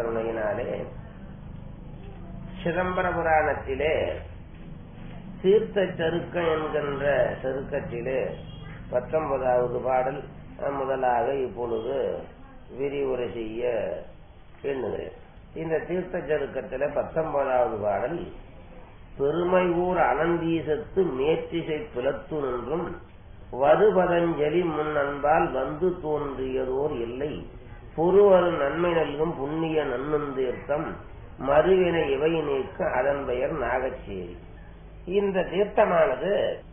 கருணையினாலே சிதம்பர புராணத்திலே தீர்த்த சருக்கம் என்கின்ற சருக்கத்திலே 19வது பாடல் முதலாக இப்பொழுது விரிவுரை செய்ய எண்ணுகிறேன். இந்த தீர்த்த சருக்கத்திலே 19வது பாடல் பெருமை ஊர் அனந்தீசத்து மேற்றிசை பிளத்து நின்றும் வருபதஞ்சலி முன் அன்பால் வந்து தோன்றியதோர் இல்லை பொறுவரு நன்மை நல்கும் புண்ணிய நன்னந்தீர்த்தம் மறுவினை இவை நீக்க அதன் பெயர் நாகச்சேரி. இந்த தீர்த்தமானது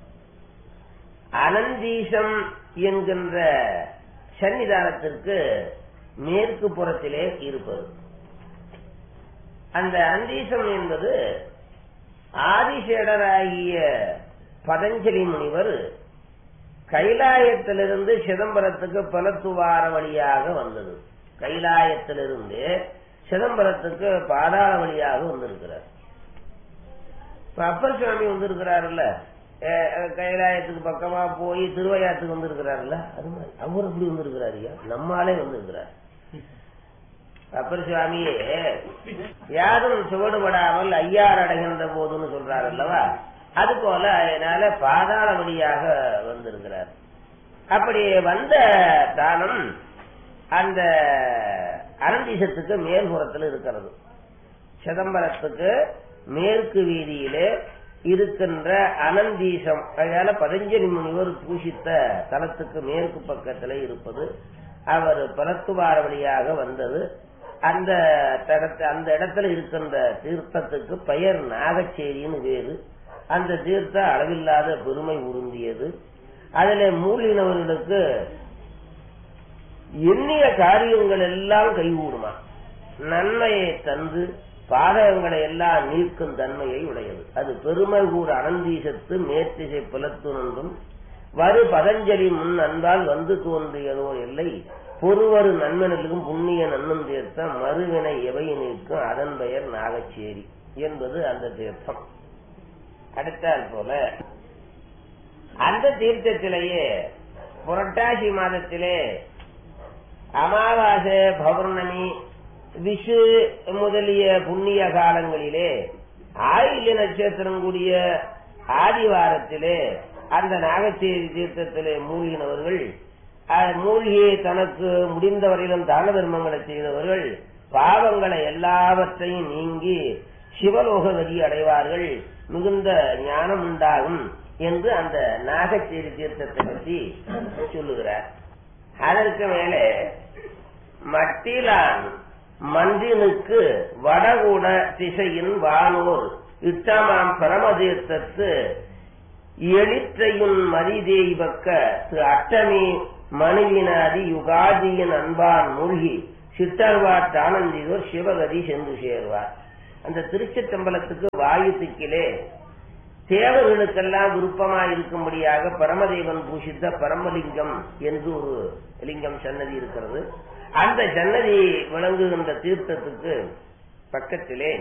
அனந்தீசம் என்கின்ற சன்னிதானத்திற்கு மேற்கு புறத்திலே இருப்பது. அந்த அனந்தீசம் என்பது ஆதிசேடராகிய பதஞ்சலி முனிவர் கைலாயத்திலிருந்து சிதம்பரத்துக்கு பலத்துவார வழியாக வந்தது. கைலாயத்திலிருந்து சிதம்பரத்துக்கு பாதாள வழியாக வந்திருக்கிறார். இப்ப அப்பர் சுவாமி வந்திருக்கிறாருல்ல, கைலாயத்துக்கு பக்கமா போய் திருவையாத்துக்கு வந்திருக்கிறாருல்ல, அது மாதிரி அவர் எப்படி வந்திருக்கிறாரு, நம்மாலே வந்திருக்கிறார். அப்பர் சுவாமியே யாரும் சுவடுபடாமல் ஐயாறு அடைகின்ற போதுன்னு சொல்றாரு அல்லவா, அது போல அதனால பாதாள வழியாக வந்திருக்கிறார். அப்படி வந்த தானம் அந்த அனந்தீசத்துக்கு மேல்புறத்தில் இருக்கிறது. சிதம்பரத்துக்கு மேற்கு வீதியிலே இருக்கின்ற அனந்தீசம், அதனால பதஞ்சலி முனிவர் பூசித்த தலத்துக்கு மேற்கு பக்கத்தில் இருப்பது. அவர் பலத்துவார வழியாக வந்தது. அந்த இடத்துல இருக்கின்ற தீர்த்தத்துக்கு பெயர் நாகச்சேரின்னு வேறு. அந்த தீர்த்தம் அளவில்லாத பெருமை உருந்தியது. அதில் மூலினவர்களுக்கு எண்ணிய காரியங்கள் எல்லாம் கைகூடுமா, நன்மையை தந்து பாதகங்களை எல்லாம் நீக்கும் தன்மையை உடையது. அது பெருமை கூட அனந்தீசத்து மேற்றிசை புலத்து நின்றும் வரு பதஞ்சலி முன் அன்பால் வந்து தோன்றியதோ இல்லை பொறுவரு நன்மனுக்கும் புண்ணிய நன்னும் தீர்த்தம் மறுவினை எவை நீக்கும் அதன் பெயர் நாகச்சேரி என்பது அந்த தீர்த்தம். அடுத்தால் போல அந்த தீர்த்தத்திலேயே புரட்டாசி மாதத்திலே அமாவாசை பௌர்ணமி விஷு முதலிய புண்ணிய காலங்களிலே ஆயில்ய நட்சத்திரம் கூடிய ஆதிவாரத்திலே அந்த நாகச்சேரி தீர்த்தத்திலே மூழ்கினவர்கள், மூழ்கியை தனக்கு முடிந்தவரையிலும் தான தர்மங்களை செய்தவர்கள் பாவங்களை எல்லாவற்றையும் நீங்கி சிவலோக கதி அடைவார்கள், மிகுந்த ஞானம் உண்டாகும் என்று அந்த நாகச்சேரி தீர்த்தத்தை பற்றி சொல்லுகிறார். அதற்கு மேலே மட்டிலான் மன்றினுக்கு வடகூட திசையின் வானோர் இட்டமாம் பரமதீர்த்தத்து எளிற்றையும் மதிதேய்வக்க அட்டமி மணிவினாதி யுகாதியின் அன்பான் மூழ்கி சிட்டர்வார் தானந்திதோர் சிவகதி சென்று சேர்வார். அந்த திருச்சிற்றம்பலத்துக்கு வாயு திக்கிலே தேவர்களுக்கெல்லாம் விருப்பமாயிருக்கும்படியாக பரமதேவன் பூஷித்த பரமலிங்கம் என்று ஒரு லிங்கம் சன்னதி இருக்கிறது. அந்த சன்னதி விளங்குகின்ற தீர்த்தத்துக்கு பக்கத்திலே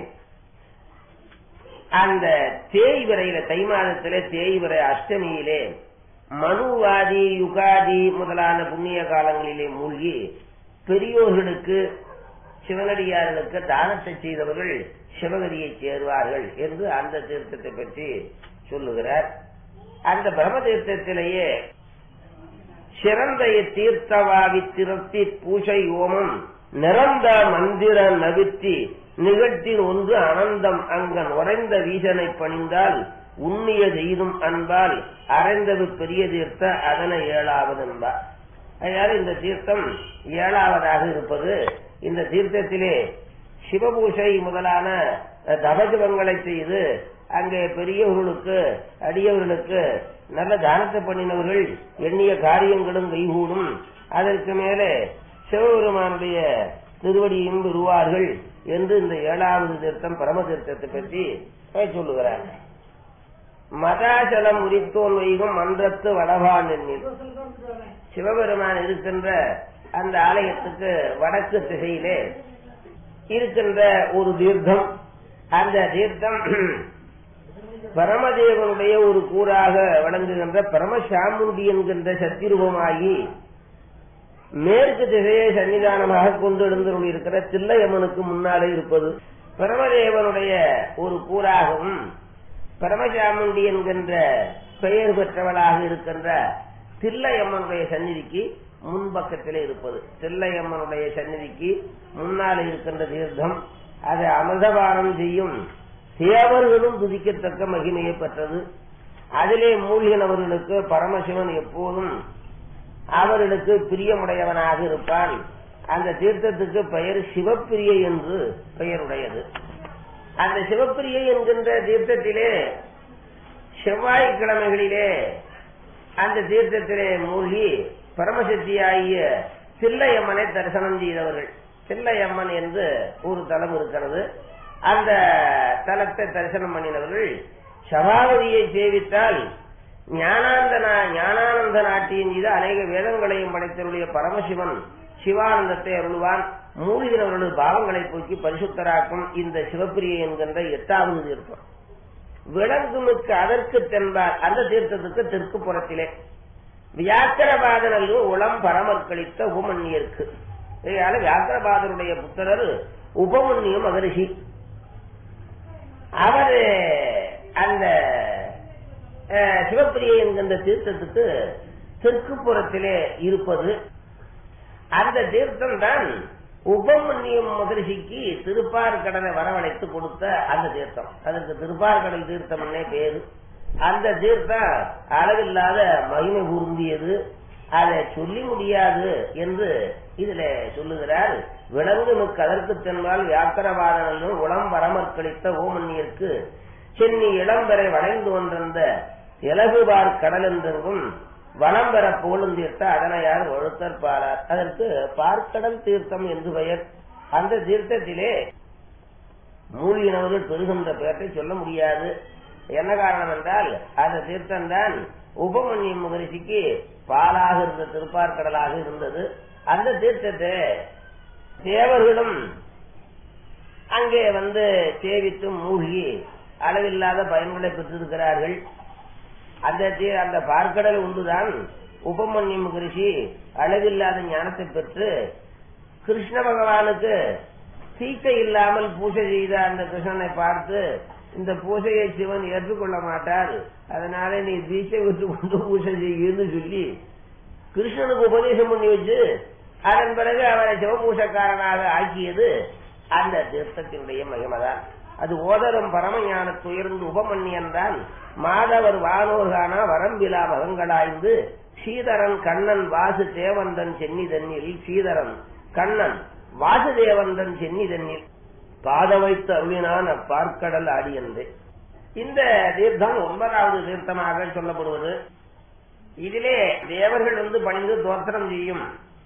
அந்த தேய்விரையில தை மாதத்திலே தேய்விரை அஷ்டமியிலே மனுவாதி யுகாதி முதலான புண்ணிய காலங்களிலே மூழ்கி பெரியோர்களுக்கு சிவனடியார்களுக்கு தானத்தை செய்தவர்கள் சிவகதியை சேருவார்கள் என்று அந்த தீர்த்தத்தை பற்றி சொல்லுகிறார். அந்த பிரம்ம தீர்த்தத்திலேயே சிறந்த தீர்த்தவாவி திருப்தி பூசை ஓமம் நிறந்த மந்திர நவித்தி நிகழ்த்தின் ஒன்று அனந்தம் அங்கன் உறைந்த வீசனை பணிந்தால் உண்ணிய செய்தும் அன்பால் அறைந்தது பெரிய தீர்த்த அதனை 7வது என்பார். அதனால இந்த தீர்த்தம் 7வதாக இருப்பது. இந்த தீர்த்தத்திலே சிவபூஷை முதலான தபஜபங்களை செய்து அங்கே பெரியவர்களுக்கு அடியவர்களுக்கு நல்ல தானத்தை பண்ணினவர்கள் எண்ணிய காரியங்களும் கைகூடும். அதற்கு மேலே சிவபெருமானுடைய திருவடியும் பெறுவார்கள் என்று இந்த 7வது தீர்த்தம் பரம தீர்த்தத்தை பற்றி சொல்லுகிறார். மதாசலம் உரித்தோன் வைகும் மன்றத்து வடபான் எண்ணில் சிவபெருமான் இருக்கின்ற அந்த ஆலயத்துக்கு வடக்கு திசையிலே இருக்கின்ற ஒரு தீர்த்தம். அந்த தீர்த்தம் பரமதேவனுடைய ஒரு கூறாக வழங்குகின்ற பரமசாமுண்டி என்கின்ற சத்திரூபமாகி மேற்கு திசையை சன்னிதானமாக கொண்டு எழுந்தருளியிருக்கிற தில்லையம்மனுக்கு முன்னாலே இருப்பது பிரமதேவனுடைய ஒரு கூறாகவும் பரமசாமுண்டி என்கின்ற பெயர் பெற்றவளாக இருக்கின்ற தில்லையம்மனுடைய சந்நிதிக்கு முன்பக்கத்திலே இருப்பது. தில்லையம்மனுடைய சந்நிதிக்கு முன்னாலே இருக்கின்ற தீர்த்தம் அதை அமிர்தபானம் செய்யும் தேவர்களும் துதிக்கத்தக்க மகிமையை பெற்றது. அதிலே மூழ்கினவர்களுக்கு பரமசிவன் எப்போதும் அவர்களுக்கு பிரியமுடையவனாக இருப்பான். அந்த தீர்த்தத்துக்கு பெயர் சிவப்பிரியை என்று பெயருடையது. அந்த சிவப்பிரியை என்கின்ற தீர்த்தத்திலே செவ்வாய்க்கிழமைகளிலே அந்த தீர்த்தத்திலே மூழ்கி பரமசக்தியாகிய தில்லையம்மனை தரிசனம் செய்தவர்கள். தில்லையம்மன் என்று ஒரு தலம் இருக்கிறது. அந்த தலத்தை தரிசனம் பண்ணினவர்கள் சபாபதியை சேவித்தால் ஞானானந்த நாட்டியம் செய்த அநேக வேதங்களையும் படைத்தவருடைய பரமசிவன் சிவானந்தத்தை அருள்வான். மூழ்கினவர்கள் பாவங்களை போக்கி பரிசுத்தராக்கும் இந்த சிவப்பிரியை என்கின்ற 8வது தீர்த்தம். விளங்குமிக்க அதற்கு தென்பால் அந்த தீர்த்தத்துக்கு தெற்கு புறத்திலே வியாக்கரபாதனல் உளம் பரமற்களித்த உபமன்னியருக்கு. வியாக்கரபாதருடைய புத்திரர் உபமன்னிய மகரிஷி. அவர் அந்த சிவப்பிரியை என்கின்ற தீர்த்தத்துக்கு தெற்கு புறத்திலே இருப்பது. அந்த தீர்த்தம் தான் உபமன்னியம் மகரிஷிக்கு திருப்பார்கடலை வரவழைத்து கொடுத்த அந்த தீர்த்தம். அதற்கு திருப்பார்கடல் தீர்த்தம் பேரு. அந்த தீர்த்தம் அளவில்லாத மகிமை கூர்ந்தியது. அதை சொல்லி முடியாது என்று இதுல சொல்லுகிறார். விலங்குமிக்கு அதற்கு தென்பால் வியாக்கரவாதனும் உளம் வரமற்களித்த ஓமன்னியருக்கு சென்னி இளம்பெறை வளைந்து கொண்டிருந்த இலகுபார் கடல் என்றெங்கும் வனம் பெற போலும் தீர்த்த அதனையார் ஒழுத்தர் பாரார். அதற்கு பார்க்கடல் தீர்த்தம் என்று பெயர். அந்த தீர்த்தத்திலே மூழ்கினவர்கள் பெறுகின்ற பெயரை சொல்ல முடியாது. என்ன காரணம் என்றால் அந்த தீர்த்தம் தான் உபமன்னியம் மகரிஷிக்கு பாலாக இருந்த திருப்பார்கடலாக இருந்தது. அந்த தீர்த்தத்தை தேவர்களும் அங்கே வந்து சேவித்து மூழ்கி அளவில்லாத பயன்களை பெற்றிருக்கிறார்கள். அந்த பார்க்கடல் ஒன்றுதான் உபமன்னியம் மகரிஷி அளவில்லாத ஞானத்தை பெற்று கிருஷ்ண பகவானுக்கு சீக்கை இல்லாமல் பூஜை செய்த அந்த கிருஷ்ணனை பார்த்து இந்த பூஜையை சிவன் ஏற்றுக்கொள்ள மாட்டார், அதனால நீ தீட்சை விட்டு கொண்டு பூஜை செய்யுன்னு சொல்லி கிருஷ்ணனுக்கு உபதேசம் பண்ணி வச்சு அதன் பிறகு அவரை சிவபூஷக்காரனாக ஆக்கியது அந்த தீர்த்தத்தினுடைய மகிமைதான். அது ஓதரும் பரமஞான துயர்ந்து உபமன்னியன் தான் மாதவர் வானோர்கான வரம்பிலா மகங்களாய்ந்து ஸ்ரீதரன் கண்ணன் வாசுதேவந்தன் சென்னிதன்னில் ஸ்ரீதரன் கண்ணன் வாசுதேவந்தன் சென்னிதன்னில் பாத வைத்து அருளினான் அப்பார்க்கடல் ஆடியன்று. இந்த தீர்த்தம் 9வது தீர்த்தமாக சொல்லப்படுவது. இதிலே தேவர்கள் வந்து பணிந்து தோத்திரம் செய்யும்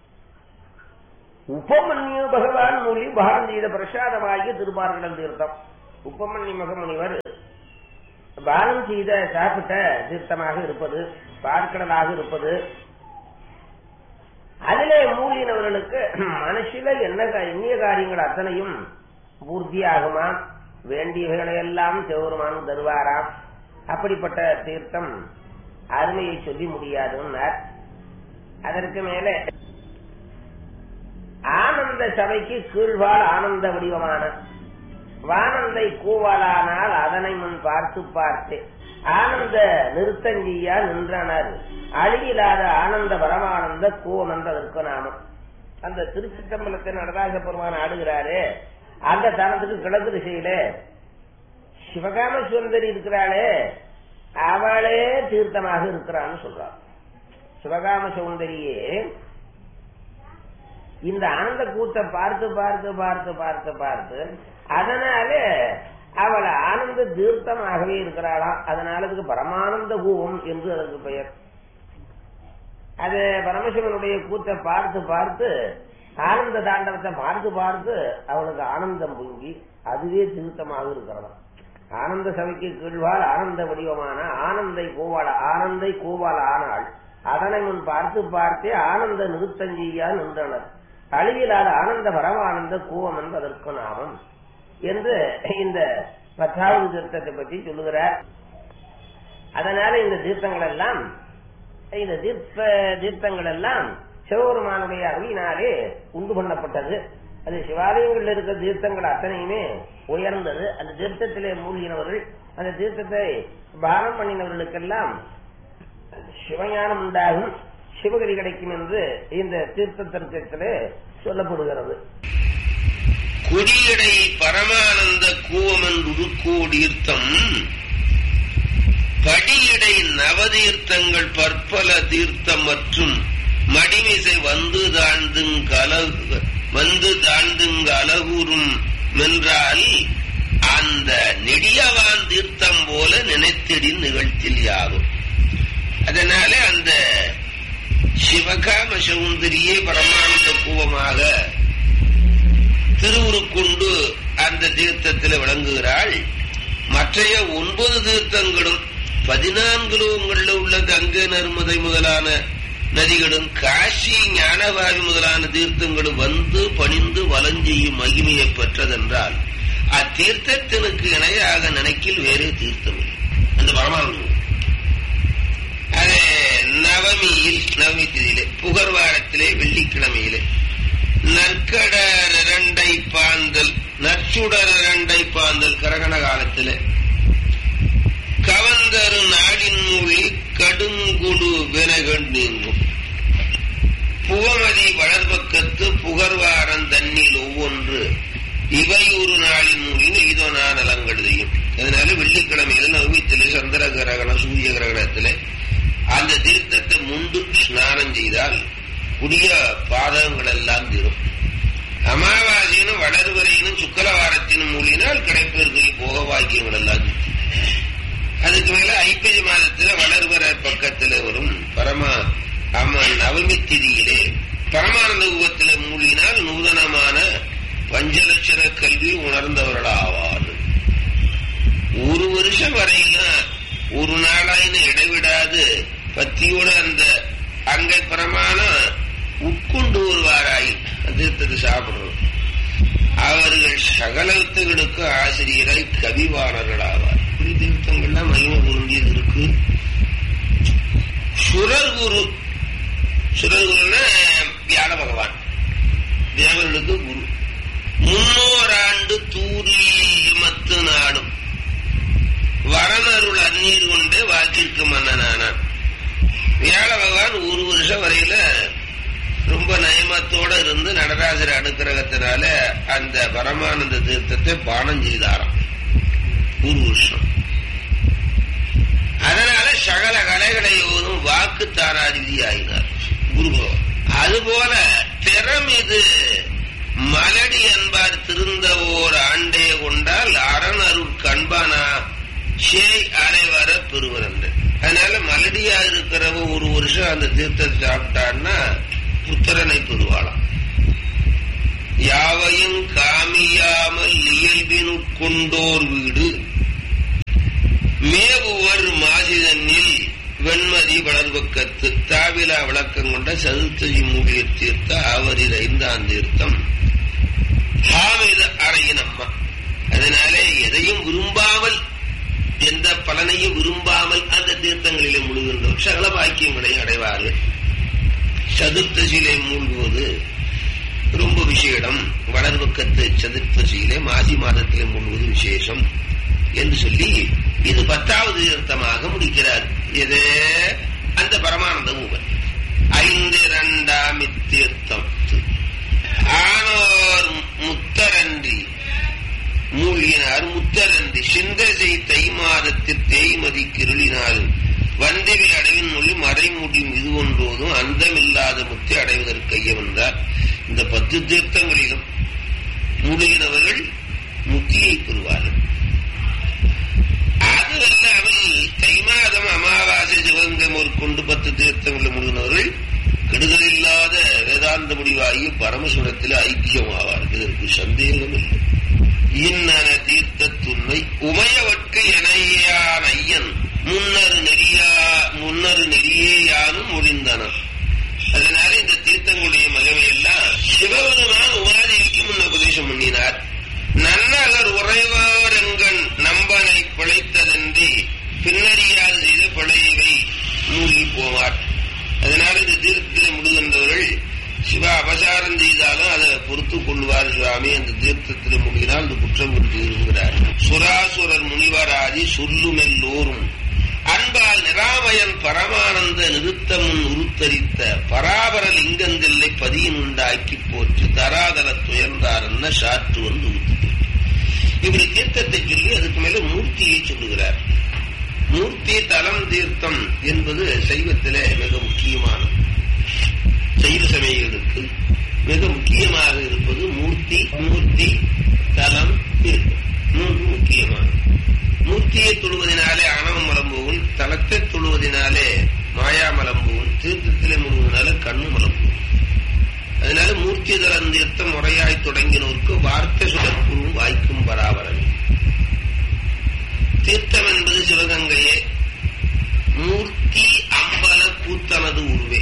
உபமன்யு பகவான் மூலி பாரம் செய்த பிரசாதமாகிய திருப்பார்கடல் தீர்த்தம். உபமன்யு மகமுனிவர் பானம் செய்த சாப்பிட்ட தீர்த்தமாக இருப்பது, பார்க்கடலாக இருப்பது. அதிலே மூழ்கினவர்களுக்கு மனசில எண்ணிய காரியங்கள் அத்தனையும் பூர்த்தியாகுமா, வேண்டியவைகளை எல்லாம் சிவபெருமான் தருவாராம். அப்படிப்பட்ட தீர்த்தம் அருமையை சொல்லி முடியாதுன்னார். அதற்கு மேலே ஆனந்த சபைக்கு கீழ்வாள் ஆனந்த வடிவமான வானந்தை கூவாளானால் அதனை முன் பார்த்து பார்த்து ஆனந்த நிறுத்தஞ்சியா நின்றனர் அழியில்லாத ஆனந்த பரமானந்த கூவமன்றதற்கு நாமம். அந்த திருச்சிற்றம்பலத்தை நடராஜ பெருமான் ஆடுகிறாரே அந்த தனத்துக்கு கிழக்கு திசையில சிவகாம சுந்தரி இருக்கிறாளே அவளே தீர்த்தமாக இருக்கிறான்னு சொல்றார். சிவகாம சுந்தரியே இந்த ஆனந்த கூத்தை பார்த்து பார்த்து பார்த்து பார்த்து பார்த்து அதனால அவள் ஆனந்த தீர்த்தமாகவே இருக்கிறாளாம். அதனால அதுக்கு பரமானந்த கூவம் என்று அதற்கு பெயர். அது பரமசிவனுடைய கூத்தை பார்த்து பார்த்து ஆனந்த தாண்டவத்தை பார்த்து பார்த்து அவளுக்கு ஆனந்தம் பொங்கி அதுவே தீர்த்தமாக இருக்கிறதாம். ஆனந்த சபைக்கு கீழ்வாள் ஆனந்த வடிவமான ஆனந்தை கூவாள ஆனால் அதனை முன் பார்த்து பார்த்தே ஆனந்த நிறுத்தஞ்சியா நின்றனர் அழியிலாத ஆனந்த பரமானந்த கூவம் என்பதற்கு நாமம் என்று இந்த 10வது தீர்த்தத்தை பற்றி சொல்லுகிறார். அதனால இந்த தீர்த்தங்கள் எல்லாம் சிவபெருமானுடைய அருளினாலே உண்டு பண்ணப்பட்டது. அது சிவாலயங்களில் இருக்கிற தீர்த்தங்கள் அத்தனையுமே உயர்ந்தது. அந்த தீர்த்தத்திலே மூழ்கினவர்கள், அந்த தீர்த்தத்தை பானம் பண்ணினவர்களுக்கெல்லாம் சிவஞானம் உண்டாகும், சிவகதி கிடைக்கும் என்று இந்த தீர்த்தத்திலே சொல்லப்படுகிறது. குடியடை பரமானந்த கூவமன்றுருக்கோடீர்த்தம் படியடை நவதீர்த்தங்கள் பற்பல தீர்த்தம் மற்றும் மடிமிசை வந்து தாழ்ந்துங்க அலகூறும் மென்றால் அந்த நெடியவான் தீர்த்தம் போல நினைத்திடி நிகழ்த்தில் யாகும். அதனால அந்த சிவகாம சௌந்தரியே பரமானந்த கூவமாக திருவுருக்கொண்டு அந்த தீர்த்தத்தில் விளங்குகிறாள். மற்றைய 9 தீர்த்தங்களும் 14 லோகங்களில் உள்ள கங்கை நர்மதை முதலான நதிகளும் காசி ஞானவாவி முதலான தீர்த்தங்களும் வந்து பணிந்து வலஞ்செய்யும் மகிமையை பெற்றதென்றால் அத்தீர்த்தத்தினுக்கு இணையாக நினைக்கில் வேறே தீர்த்தம் இல்லை. அந்த பரமானந்தம் அது நவமி திதியிலே புகர்வாரத்திலே வெள்ளிக்கிழமையிலே நற்கடர் 2 பாந்தல் நற்சுடர் 2 பாந்தல் கரகண காலத்திலே கவந்தரு நாடின் மூலி கடுங்குடு வினகண் நீங்கும் புவமதி வளர்பக்கத்து புகர்வாரன் தண்ணில் ஒவ்வொன்று இவை ஒரு நாளின் மூலின் இதோ நான் நலங்கடுதையும். அதனால வெள்ளிக்கிழமையில நவமித்திலே சந்திர கிரகணம் சூரிய கிரகணத்திலே அந்த தீர்த்தத்தை முண்டு ஸ்நானம் செய்தால் புதிய பாதகங்கள் எல்லாம் தீரும். அமாவாசையினும் வளர்வரையினும் சுக்கலவாரத்தினும் மூலினால் கிடைப்பதற்கு போக வாக்கியங்கள் எல்லாம். அதுக்கு மேல ஐப்பசி மாதத்துல வளர்வர பக்கத்துல வரும் நவமி திதியிலே பரமானந்த உபத்திலே மூலினால் நூதனமான பஞ்சலட்சண கல்வி உணர்ந்தவர்களாவார். 1 வருஷம் வரையில ஒரு நாளாயின இடைவிடாது பத்தியோட அந்த அங்கே பிரமாணம் உட்கொண்டு வருவாராய் தீர்த்தத்தை சாப்பிடுறோம். அவர்கள் சகல வித்துகளுக்கு ஆசிரியராய் கவிவாணர்கள் ஆவார். தீர்த்தங்கள்லாம் மகிமை பொருந்தியது இருக்கு. சுரகுருன்னா வியாழ பகவான், தேவர்களுக்கு குரு. 300 ஆண்டு தூரியமத்து நாடும் வரனருள் அந்நீர் கொண்டே வாக்கிற்கு மன்னனானான். வியாழ பகவான் 1 வருஷம் வரையில ரொம்ப நயமத்தோட இருந்து நடராஜர் அனுக்கிரகத்தினால அந்த பரமானந்த தீர்த்தத்தை பானம் செய்தாராம் 1 வருஷம். அதனால சகல கலைகளை வாக்கு தாராதிபதி ஆகினார் குரு பகவான். அதுபோல திறமிது மலடி என்பார் திருந்த ஓர் ஆண்டே கொண்டால் அரணருள் கண்பானா சேய் அரைவர பெறுவர். அதனால மலடியா இருக்கிறவ 1 வருஷம் அந்த தீர்த்தத்தை சாப்பிட்டான்னா புத்திரனை பெறுவாளாம். யாவையும் காமியாமல் இயல்பினுட்கொண்டோர் வீடு மேவுவர் மாசிதனில் வெண்மதி வளர்பக்கத்து தாவிலா விளக்கம் கொண்ட சதுர்த்ததி மூலிய தீர்த்த அவரில் 5ஆம் தீர்த்தம் ஹாமித அறையின் அம்மா. அதனாலே எதையும் விரும்பாமல், எந்த பலனையும் விரும்பாமல் அந்த தீர்த்தங்களிலே முழுகின்றோம் சகல பாக்கியங்களையும் அடைவார்கள். சதுர்த்தசியிலே மூழ்குவது ரொம்ப விசேடம். வளர்பக்கத்து சதுர்த்தசியிலே மாசி மாதத்திலே மூழ்குவது விசேஷம் என்று சொல்லி இது 10வது தீர்த்தமாக முடிக்கிறார். இது அந்த பரமானந்த ஊபன் 5 தீர்த்தம். ஆனோர் முத்தரன்றி மூழ்கினார். முத்தரன்றி சிந்தசை தை மாதத்தில் தேய்மதி கிருளினாலும் வந்திவில் அடைவின் மொழி மறைமுடி இது ஒன்றோதும் அந்தமில்லாத முத்தி அடைவதற்கு ஐய வந்தார். இந்த 10 தீர்த்தங்களிலும் மூழ்கினவர்கள் முத்தியை பெறுவார்கள். அதுவல்லாமல் தை மாதம் அமாவாசை சிவகங்கை கொண்டு 10 தீர்த்தங்களில் மூழ்கினவர்கள் கெடுதல் இல்லாத வேதாந்த முடிவாகி பரமசுரத்தில் ஐக்கியமாவார்கள். இதற்கு சந்தேகம் இல்லை. இன்னன தீர்த்தத்துண்மை உமையவற்கு இணையான் ஐயன் முன்னரு நெறியேயானும் ஒழிந்தனர். அதனால இந்த தீர்த்தங்களுடைய மகிமையெல்லாம் சிவபெருமான் உமாதேவிக்கு முன்ன உபதேசம் பண்ணினார். நன்னகர் உறைவார் எங்கண் நம்பனை பிழைத்ததன்றி பின்னறியாது செய்த பிழைவை மூழ்கி போவார். அதனால இந்த தீர்த்தத்தில் முடுகின்றவர்கள் பொறுத்துக் கொள்வார் சுவாமி. அந்த தீர்த்தத்தில் முழுகினால் அந்த குற்றம் இருக்கிறார். சுராசுரர் முனிவராதி சொல்லும் எல்லோரும் அன்பால் நிராமயன் பரமானந்த நிறுத்தமுன் உருத்தரித்த பராபர லிங்கந்தில்லை பதியின் உண்டாக்கி போற்று தராதல துயர்ந்தார் என்ன சாற்று வந்து ஊத்து. இப்படி தீர்த்தத்தை சொல்லி அதுக்கு மேல மூர்த்தியை சொல்லுகிறார். மூர்த்தி தலம் தீர்த்தம் என்பது சைவத்திலே மிக முக்கியமானது. சைவ சமயங்களுக்கு மிக முக்கியமாக இருப்பது மூர்த்தி, மூர்த்தி தலம் தீர்த்தம். மூன்று முக்கியமானது. மூர்த்தியை தொழுவதனாலே ஆணவம் மலம்புவும், தலத்தை தொழுவதனாலே மாயா மலம்புவும், தீர்த்தத்திலே முழுவதனால கண்ணு மலம்புவும். அதனால மூர்த்தி தலம் தீர்த்தம் முறையாய் தொடங்கினோருக்கு வார்த்தை சுடற்குழுவும் வாய்க்கும் பராபரமே. தீர்த்தம் என்பது சிவகங்கையே, மூர்த்தி அம்பல கூத்தனது உருவே,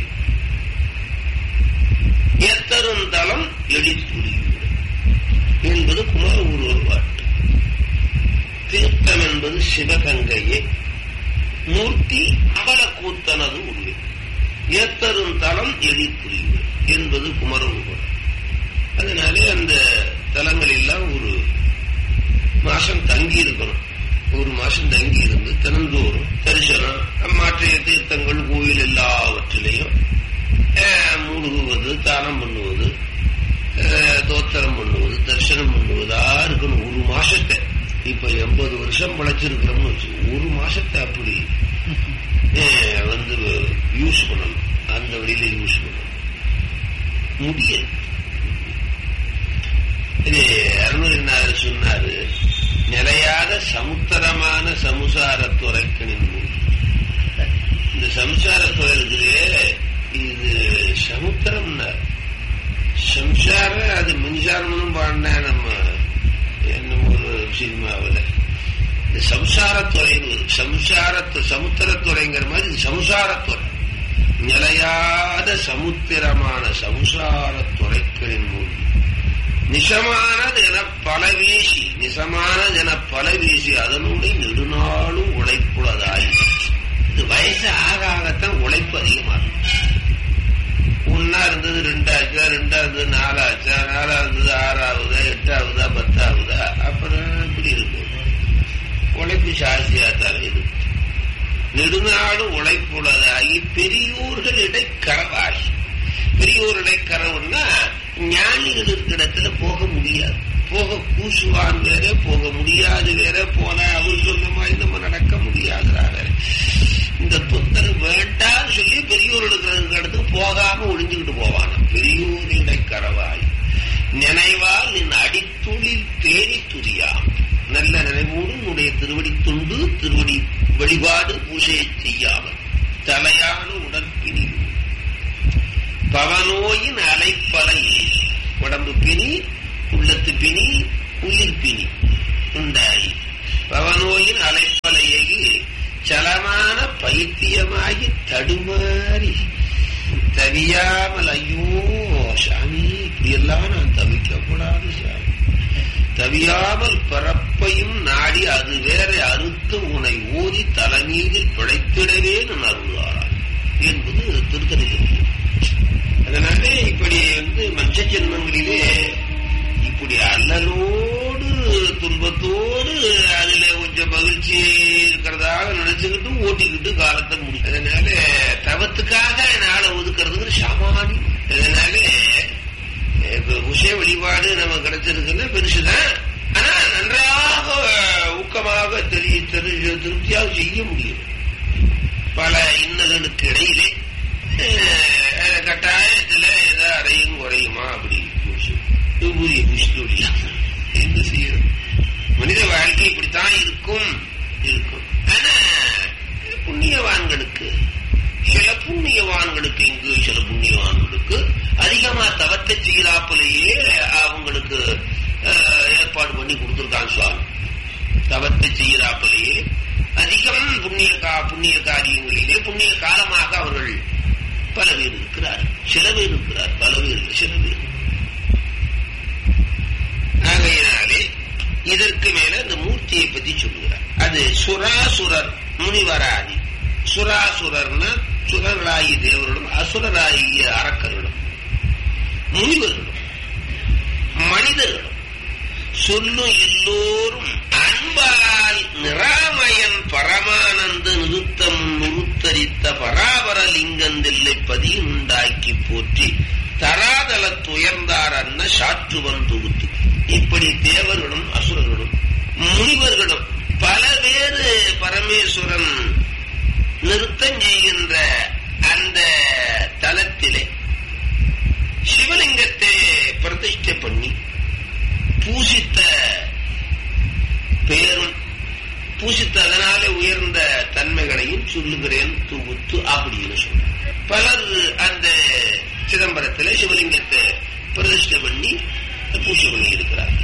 எத்தரும் தலம் எளித்துரியுமே என்பது குமார ஒரு பாட்டு. தீர்த்தம் என்பது சிவகங்கையே, மூர்த்தி அம்பல கூத்தனது உருவே, ஏத்தரும் தலம் எளித்துரியுமே என்பது குமர உருவாடு. அதனாலே அந்த தலங்கள் எல்லாம் ஒரு மாசம் தங்கி இருக்கணும். ஒரு மாசம் தங்கி இருந்து தினந்தோறும் தரிசனம், மாற்றைய தீர்த்தங்கள் கோயில் எல்லாவற்றிலையும் மூழ்குவது, தானம் பண்ணுவது, தோத்திரம் பண்ணுவது, தரிசனம் பண்ணுவதா இருக்கணும் ஒரு மாசத்தை. இப்ப 80 வருஷம் பழைச்சிருக்கிறோம்னு வச்சு ஒரு மாசத்தை அப்படி வந்து யூஸ் பண்ணணும். அந்த வழியில யூஸ் பண்ணணும் முடியாது. இது அருணகிரிநாதர் சொன்னாரு, நிலையாத சமுத்திரமான சமுசாரத்துறைக்கணின் மூலம். இந்த சம்சாரத்துறை இருக்குது, இது சமுத்திரம். சம்சாரம் அது மின்சாரம்னு பாடினா நம்ம என்ன ஒரு சினிமாவில் இந்த சம்சாரத்துறை, சமுத்திரத்துறைங்கிற மாதிரி இது சம்சாரத்துறை. நிலையாத சமுத்திரமான சம்சாரத்துறைக்களின் மூலம் நிசமானது என பல வீசி, நிசமானது என பல வீசி அதனுடைய நெடுநாளும் உழைப்புள்ளதாய். இது வயசு ஆக ஆகத்தான் உழைப்பு அதிகமாகும். ஒன்னா இருந்தது 2 ஆச்சா, 2 இருந்தது 4 ஆச்சா, 4 இருந்தது 6ஆவதா, 8ஆவதா, 10ஆவதா, அப்புறம் இப்படி இருக்கு. உழைப்பு சாட்சியாத்தால் இருக்கு. நெடுநாடு உழைப்புள்ளதாகி பெரியோர்களிடை கரவாகி. பெரியோரிடை கரவுன்னா ஞானிகள் இருக்கிற இடத்துல போக முடியாது. போக கூசுவான் வேற, போக முடியாது வேற, போன அவர் சொன்ன மாதிரி நம்ம நடக்க முடியாதுரா வேற. இந்த தொந்தரவு வேண்டான்னு சொல்லி பெரியோர் இருக்கிற இடத்துக்கு போகாம ஒளிஞ்சுக்கிட்டு போவானா. பெரியோரிடை கரவாய் நினைவால் நின் அடித்துளில் பேரி துரியாம். நல்ல நினைவோடு உன்னுடைய திருவடி துண்டு, திருவடி வழிபாடு பூஜையை செய்யாமல் தலையான உடற்பிணி பவனோயின் அலைப்பலை. உடம்பு பிணி, உள்ளத்து பிணி, உயிர் பிணி உண்டாகி பவனோயின் அலைப்பலையை சலமான பைத்தியமாகி தடுமாறி தவியாமல், ஐயோ சாமி இப்படியெல்லாம் நான் தவிக்கக்கூடாது சாமி, தவியாமல் பிறப்பையும் நாடி அது வேற அறுத்து உனை ஓதி தலைமீதில் பிழைத்திடவே நான் அருள்வாரான் என்பது திருத்தணி. அதனால இப்படி மற்ற ஜென்மங்களிலே இப்படி அல்லலோடு துன்பத்தோடு அதுல கொஞ்சம் மகிழ்ச்சி இருக்கிறதாக நினைச்சுக்கிட்டு ஓட்டிக்கிட்டு காலத்தை முடியும். அதனால தவத்துக்காக நாளை ஒதுக்குறதுக்கு சாமானியம். அதனால இப்ப விஷய வழிபாடு நம்ம கிடைச்சிருக்குன்னா பெருசுதான். ஆனா நன்றாக ஊக்கமாக திருப்தியாக செய்ய முடியும். பல இன்னல்களுக்கு இடையிலே கட்டாயத்துல ஏதோ அறையும் குறையுமா அப்படி என்ன செய்யறது? மனித வாழ்க்கை இப்படித்தான் இருக்கும். ஆனா புண்ணியவான்களுக்கு, சில புண்ணியவான்களுக்கு, இங்கு சில புண்ணியவான்களுக்கு அதிகமா தவத்தை செய்யறாப்பிலேயே அவங்களுக்கு ஏற்பாடு பண்ணி கொடுத்திருக்கான் சுவாமி. தவத்தை செய்யறாப்பிலேயே அதிகம் புண்ணிய காரியங்களிலே புண்ணிய காலமாக அவர்கள் பல பேர் இருக்கிறார். சில பேர் இருக்கிறார், பல பேர், சில பேர். ஆகையினாலே இதற்கு மேல இந்த மூர்த்தியை பத்தி சொல்லுகிறார். அது சுராசுரர் முனிவராதி. சுராசுரர்னா சுரர்களாகிய தேவர்களும் அசுரராகிய அரக்கர்களும் முனிவர்களும். மனிதர்களும் சொல்லும் எல்லோரும் அன்பால் நிராமயன் பரமானந்த நிறுத்தம் நிறுத்தரித்த பராபர லிங்கந்தில்லை பதியுண்டாக்கி போற்றி தராதலத்துயர்ந்தார் அன்ன சாற்றுவன் தொகுத்து. இப்படி தேவர்களும் அசுரர்களும் முனிவர்களும் பல பேரு பரமேஸ்வரன் நிறுத்தம் செய்கின்ற அந்த தலத்திலே சிவலிங்கத்தை பிரதிஷ்டை பண்ணி பூசித்த பேரும் பூசித்த அதனாலே உயர்ந்த தன்மைகளையும் சொல்லுகிறேன் தொகுத்து அப்படின்னு சொல்ற. பலர் அந்த சிதம்பரத்தில் சிவலிங்கத்தை பிரதிஷ்டை பண்ணி பூஜை பண்ணி இருக்கிறார்கள்.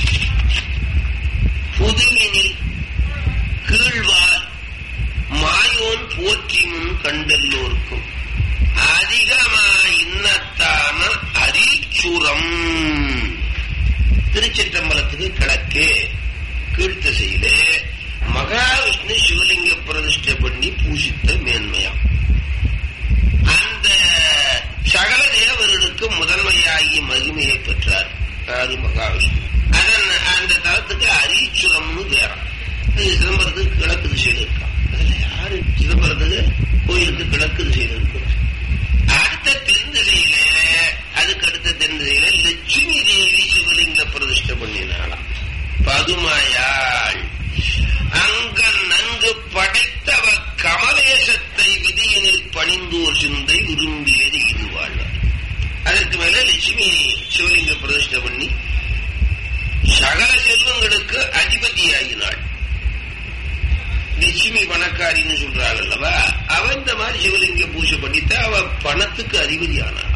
புதுவினில் கீழ்வார் மாயோன் போற்றி முன் கண்டெல்லோருக்கும் அதிகமா இன்னத்தான அரிச்சுரம். திருச்சிற்றம்பலத்துக்கு கிழக்கே கீழ்த்திசையில மகாவிஷ்ணு சிவலிங்க பிரதிஷ்டை பண்ணி பூசித்த மேன்மையாம். அந்த சகல தேவர்களுக்கு முதன்மையாகி மகிமையை பெற்றார் அது மகாவிஷ்ணு. அதன் அந்த தலத்துக்கு அரிச்சுரம்னு பேரம். சிதம்பரத்துக்கு கிழக்கு திசையில் இருக்கான். அதுல யாரு சிதம்பரத்துக்கு கோயிலுக்கு கிழக்கு திசையில் இருக்கிறார். அடுத்த தென் திசையில அதுக்கு அடுத்த தென் திசையில லட்சுமி தேவி சிவலிங்க பிரதிஷ்டை பண்ணினாலாம். பதுமையாள் அங்க நன்கு படைத்தவ கமலேசத்தை விதியினில் பணிந்தோர் சிந்தை விரும்பியது இது வாழ்வார். அதற்கு மேல லட்சுமி சிவலிங்க பிரதிஷ்டை பண்ணி சகல செல்வங்களுக்கு அதிபதியாகினாள். லட்சுமி பணக்காரின்னு சொல்றாள் அல்லவா, அவ இந்த மாதிரி சிவலிங்க பூஜை பண்ணிட்டு அவ பணத்துக்கு அதிபதி ஆனாள்.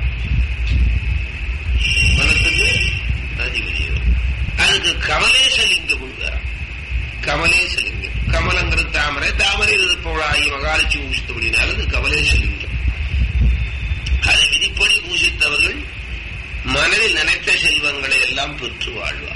பணத்துக்கு அதிபதி. அதுக்கு கமலேசலிங்கம் கொடுக்கிறார். கமலேசலிங்கம், கமலங்கிறது தாமரை, தாமரையில் இருப்பவளாகி மகாலட்சுமி பூசித்தபடினால அது கமலேசலிங்கம். அதை விதிப்படி பூசித்தவர்கள் மனதில் நினைத்த செல்வங்களை எல்லாம் பெற்று வாழ்வார்.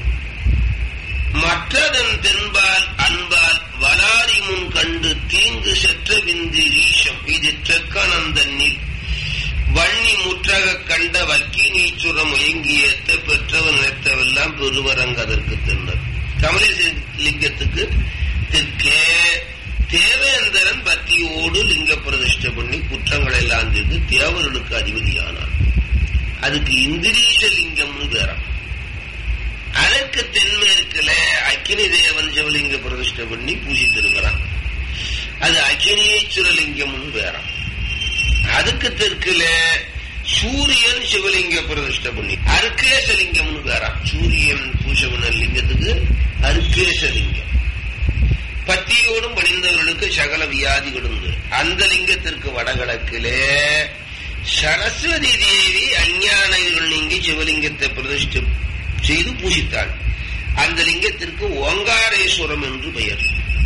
மற்றதன் தென்பால் அன்பால் வளாரி முன் கண்டு தீங்கு செற்ற விந்து ஈஷம் இது தெற்கனந்தன்னில் வன்னி முற்றக கண்ட வக்கி நீச்சுரம் முயங்கியத்த பெற்றவன் நினைத்தவெல்லாம் பெருவரங்க அதற்கு தின்னர். கமலேசலிங்கத்துக்கு தெற்கே தேவேந்திரன் பக்தியோடு லிங்க பிரதிஷ்டை பண்ணி குற்றங்களை எல்லாம் தீர்த்து தேவர்களுக்கு அதிபதியானான். அதுக்கு இந்திரீஷ லிங்கம்னு பேரம். அதற்கு தென்மேற்குல அக்கினி தேவன் சிவலிங்க பிரதிஷ்டை பண்ணி பூசித்திருக்கிறான். அது அக்கினீஸ்வரலிங்கம்னு பேரம். அதுக்கு தெற்குல சூரியன் சிவலிங்க பிரதிஷ்டை பண்ணி அருக்கேசலிங்கம்னு பேரம். சூரியன் பூஜை பண்ண லிங்கத்துக்கு அருக்கேசலிங்கம். பத்தியோடும் பணிந்தவர்களுக்கு சகல வியாதிகளும். அந்த லிங்கத்திற்கு வடகிழக்கிலே சரஸ்வதி தேவி அஞ்ஞானிகள் நீங்கி சிவலிங்கத்தை பிரதிஷ்டை செய்து பூசித்தாள். அந்த லிங்கத்திற்கு ஓங்காரேஸ்வரம் என்று பெயர்.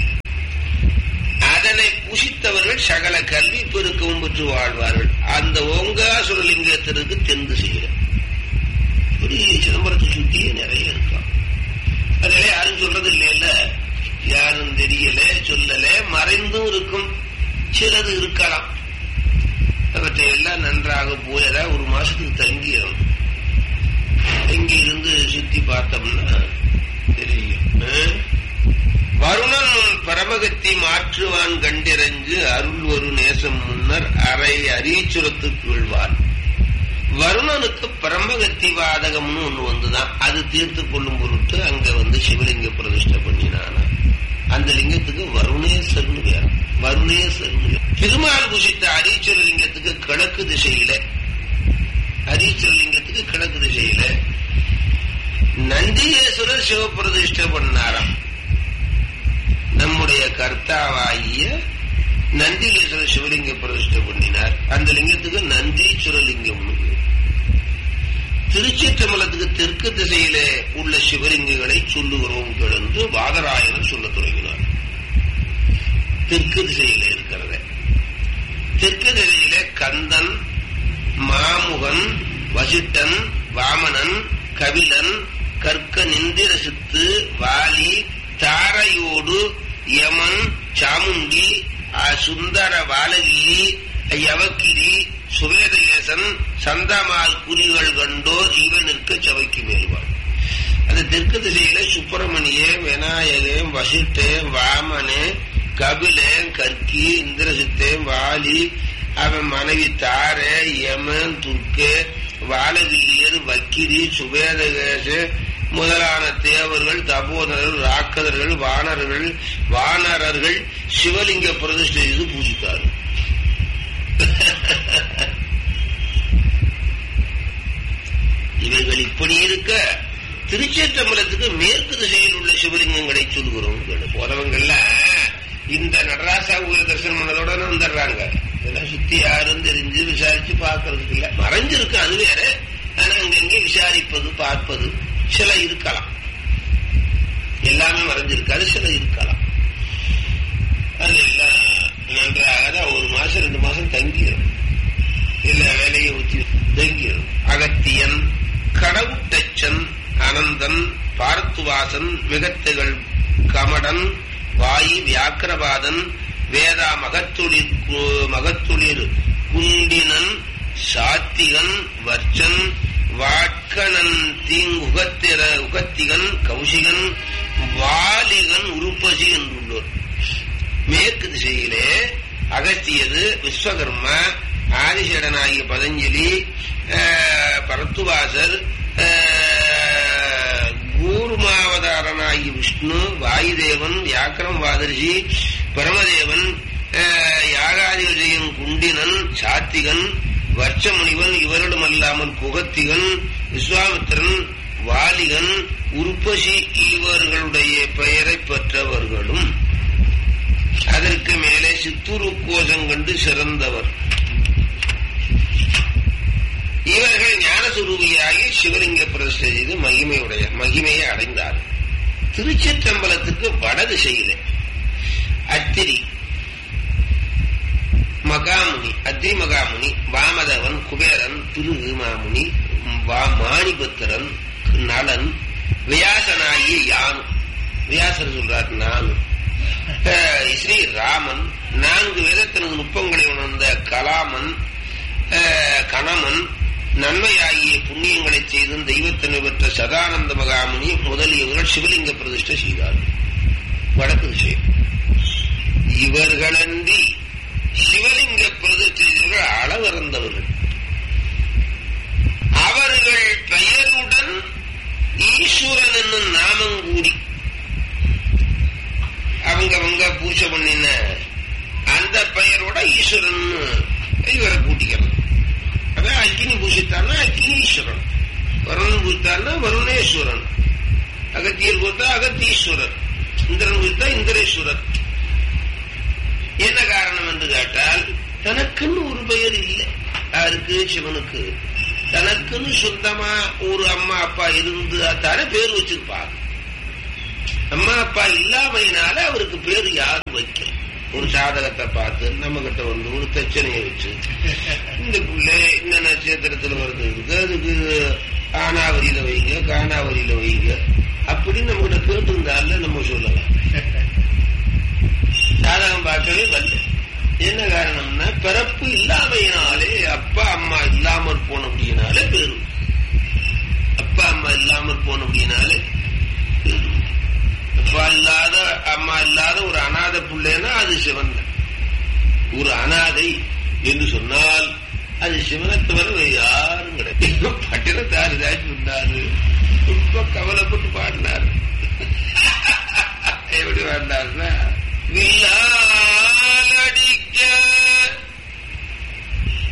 அதனை பூசித்தவர்கள் சகல கல்வி பெருக்கவும் பெற்று வாழ்வார்கள். அந்த ஓங்காசுரலிங்கத்திற்கு தென் திசையில இப்படி சிதம்பரத்தை சுத்தியே நிறைய இருக்கான். அதில் யாரும் சொல்றது இல்லையில, யாரும் தெரியல, சொல்லல, மறைந்தும் இருக்கும். சிலது இருக்கலாம். அவற்றை எல்லாம் நன்றாக போய் ஏதாவது ஒரு மாசத்துக்கு தங்கிடும். இங்க இருந்து சுத்தி பார்த்தோம்னா தெரியும். வருணன் பரமகத்தி மாற்றுவான் கண்டிரஞ்சு அருள் ஒரு நேசம் முன்னர் அரை அரியச்சுரத்துக்கு விழ்வான். வருணனுக்கு பரமகத்தி வாதகம்னு ஒண்ணு வந்துதான். அது தீர்த்து கொள்ளும் பொருட்டு அங்க வந்து சிவலிங்க பிரதிஷ்டை பண்ணினான. அந்த லிங்கத்துக்கு வருணேஸ்வரன் பேர். வருணேஸ்வரன் திருமால் பூசித்த அரியச்சுர லிங்கத்துக்கு கிழக்கு திசையில, அரியச்சுரலிங்கத்துக்கு கிழக்கு திசையில நந்திகேஸ்வரர் சிவபிரதிஷ்டை பண்ணாராம். நம்முடைய கர்த்தாவாகிய நந்திகேஸ்வரர் சிவலிங்க பிரதிஷ்டை பண்ணினார். அந்த லிங்கத்துக்கு நந்தீஸ்வரலிங்கம். திருச்சிற்றம்பலத்துக்கு தெற்கு திசையில உள்ள சிவலிங்கங்களை சொல்லுகிறோம் என்று வாதராயணன் சொல்ல தொடங்கினார். தெற்கு திசையில இருக்கிறத, தெற்கு திசையில கந்தன், மாமுகன், வசிட்டன், வாமனன், கபிலன், கற்க நிந்திரசித்து, வாலி, தாரையோடு யமன், சாமுண்டி, சுந்தர பாலகிரி, யவக்கிரி, சுவேதகேசன் சந்தமால் குறிகள் கண்டோர் இவன் நிற்க சபைக்கு மேல்வாள். அந்த தெற்கு திசையில சுப்பிரமணிய, விநாயகன், வசிட்டேன், வாமனே, கபிலன், கற்கி, இந்திரசித்தேன், வாலி, அவன் மனைவி தார, யமன், துர்க்கே, வாலகிரியர், வக்கிரி, சுவேதகேச முதலான தேவர்கள், தபோதரர்கள், ராக்கதர்கள், வானரர்கள் சிவலிங்க பிரதிஷ்டை செய்து பூஜித்தார்கள். இவைகள் இப்படி இருக்க திருச்சேற்றம்பலத்துக்கு மேற்கு திசையில் உள்ள சிவலிங்கங்களை சொல்கிறோம். போறவங்கள்ல இந்த நடராசா கோயில் தரிசனம் பண்ணதோட வந்துடுறாங்க. இதெல்லாம் சுத்தி யாரும் தெரிஞ்சு விசாரிச்சு பார்க்கறதுக்கு இல்ல, மறைஞ்சிருக்கு அது வேற. ஆனா அங்கங்கே விசாரிப்பது பார்ப்பது சில இருக்கலாம், எல்லாமே மறைஞ்சிருக்காது, சில இருக்கலாம். அது எல்லாம் நன்றாக ஒரு மாசம் 2 மாசம் தங்கிடும், இல்ல வேலையை ஊற்றி தங்கிடும். அகத்தியன், கடவுட்டச்சன், அனந்தன், பார்த்துவாசன், மிகத்துகள் கமடன், வாயு வியாக்கிரபாதன், வேதா மகத்துளிர் குண்டினன், சாத்திகன், வர்ச்சன், வாட்கணன், உகத்திகன், கௌசிகன், வாலிகன், உருப்பசி என்றுள்ளோர். மேற்கு திசையிலே அகத்தியது, விஸ்வகர்மா, ஆதிசேடனாகிய பதஞ்சலி, பரத்துவாசர், கூர்மாவதாரனாகிய விஷ்ணு, வாயுதேவன், வியாக்கரம் வாதர்ஷி, பரமதேவன், யாகாதிபதியின் குண்டினன், சாத்திகன், வர்ச்சமுனிவன், இவரிடம் அல்லாமல் குகத்திகன், விஸ்வாமித்திரன், வாலிகன், உருப்பசி இவர்களுடைய பெயரை பெற்றவர்களும் அதற்கு மேலே சித்துரு கோஷம் கண்டு சிறந்தவர். இவர்கள் ஞானசுரூபியாகி சிவலிங்க பிரதிஷ்டை செய்து மகிமையை அடைந்தார். திருச்சிற்றம்பலத்துக்கு வடதிசையிலே அத்திரி மகாமுனி, அத்திரி மகாமுனி, வாமதவன், குபேரன், திரு மாமுனி, மாணிபத்திரன், நலன், வியாசனாகிய யானு, வியாசர் சொல்றார் நானு, ஸ்ரீ ராமன், 4 வேதத்தின் நுட்பங்களை உணர்ந்த கலாமன், கணமன், நன்மையாகிய புண்ணியங்களை செய்தும் தெய்வத்தன்மை பெற்ற சதானந்த மகாமுனி முதலியவர்கள் சிவலிங்க பிரதிஷ்டை செய்தார்கள். வடக்கு விஷயம். இவர்களன்றி சிவலிங்க பிரதிஷ்டை செய்தவர்கள் அளவிறந்தவர்கள். அவர்கள் பெயருடன் ஈஸ்வரன் என்னும் நாமம் கூடி அவங்க பூஜை பண்ணின அந்த பெயரோட ஈஸ்வரன் இவரை கூட்டிக்கிறது. அதான் அக்கினி பூசித்தான்னா அக்கினீஸ்வரன், வருணன் பூசித்தான்னா வருணேஸ்வரன், அகத்தியர் பூத்தா அகத்தீஸ்வரர், இந்திரன் பூத்தா இந்திரேஸ்வரர். என்ன காரணம் என்று கேட்டால், தனக்குன்னு ஒரு பெயர் இல்லை யாருக்கு, சிவனுக்கு. தனக்குன்னு சொந்தமா ஒரு அம்மா அப்பா இருந்து தானே பேர் வச்சிருப்பாங்க. அம்மா அப்பா இல்லாமையினால அவருக்கு பேரு யாரும் வைக்கல. ஒரு சாதகத்தை பார்த்து நம்ம கிட்ட வந்து ஒரு பிரச்சனையை வச்சு, இந்த பிள்ளை இந்த நட்சத்திரத்துல வருது இருக்கு, அதுக்கு ஆனாவரியில வைங்க, காணாவரியில வைங்க அப்படின்னு நம்ம கிட்ட கேட்டிருந்தால நம்ம சொல்லலாம். சாதகம் பார்க்கவே வரல. என்ன காரணம்னா, பிறப்பு இல்லாமையினாலே, அப்பா அம்மா இல்லாமற் போனபடியினாலே பேரு. அப்பா அம்மா இல்லாமற் போனபடியினாலே அப்பா இல்லாத அம்மா இல்லாத ஒரு அநாத பிள்ளைன்னா அது சிவன். ஒரு அநாதை என்று சொன்னால் அது சிவனை தவிர யாரும் கிடையாது. பட்டினத்தாரு தாச்சு சொன்னாரு, ரொம்ப கவலைப்பட்டு பாடினார். எப்படி பாடினாருன்னா, வில்லா